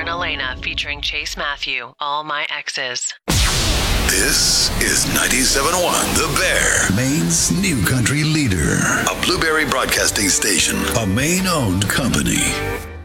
and Elena featuring Chase Matthew, All My Exes. This is 97.1 The Bear, Maine's new country leader. A Blueberry Broadcasting Station, a Maine-owned company.